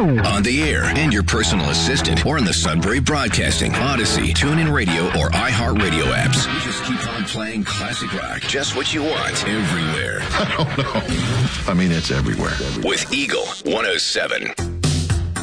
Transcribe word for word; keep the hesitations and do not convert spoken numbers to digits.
On the air and your personal assistant or in the Sunbury Broadcasting, Odyssey, TuneIn Radio, or iHeartRadio apps. We just keep on playing classic rock. Just what you want, everywhere. I don't know. I mean, it's everywhere. With Eagle one oh seven.